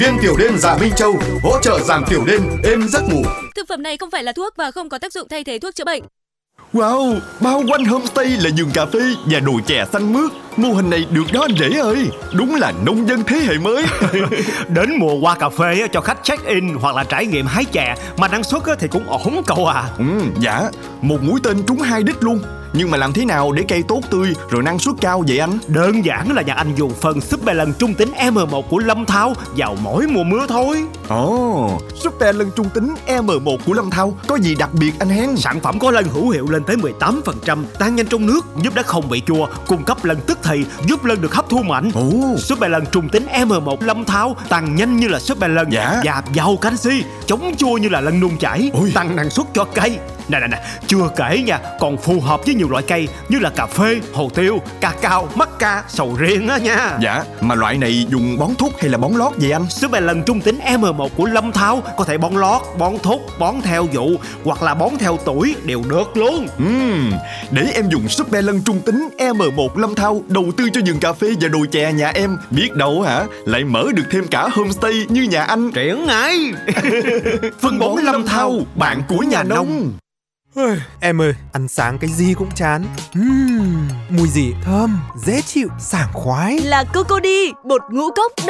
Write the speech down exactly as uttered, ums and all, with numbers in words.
Viên tiểu đêm Dạ Minh Châu hỗ trợ giảm tiểu đêm, êm giấc ngủ. Thực phẩm này không phải là thuốc và không có tác dụng thay thế thuốc chữa bệnh. Wow, bao quanh homestay là vườn cà phê và đồi chè xanh mướt. Mô hình này được đó anh rể ơi. Đúng là nông dân thế hệ mới. Đến mùa hoa cà phê cho khách check-in hoặc là trải nghiệm hái chè mà năng suất thì cũng ổn cậu à. Ừ, dạ, một mũi tên trúng hai đích luôn. Nhưng mà làm thế nào để cây tốt tươi rồi năng suất cao vậy anh? Đơn giản là nhà anh dùng phân Super Lần trung tính M một của Lâm Thao vào mỗi mùa mưa thôi. Ồ, oh, Super Lần trung tính M một của Lâm Thao có gì đặc biệt anh hen? Sản phẩm có lân hữu hiệu lên tới mười tám phần trăm, tan nhanh trong nước, giúp đất không bị chua, cung cấp lân tức thì, giúp lân được hấp thu mạnh. Ồ, oh. Super Lần trung tính M một Lâm Thao tăng nhanh như là Super Lần, dạ. và giàu canxi, chống chua như là lân nung chảy, Ôi. tăng năng suất cho cây. Nè nè nè, chưa kể nha, còn phù hợp với nhiều loại cây như là cà phê, hồ tiêu, cacao, mắc ca, sầu riêng á nha. Dạ, mà loại này dùng bón thúc hay là bón lót vậy anh? Super Lần trung tính M một của Lâm Thao có thể bón lót, bón thúc, bón theo vụ hoặc là bón theo tuổi đều được luôn. Uhm, để em dùng Super Lần trung tính M một Lâm Thao đầu tư cho vườn cà phê và đồi chè nhà em. Biết đâu hả, lại mở được thêm cả homestay như nhà anh. Triển ngay. Phân bón Lâm Thao, bạn của nhà nông. Em ơi, ăn sáng cái gì cũng chán. uhm, Mùi gì thơm, dễ chịu, sảng khoái. Là Cocody, bột ngũ cốc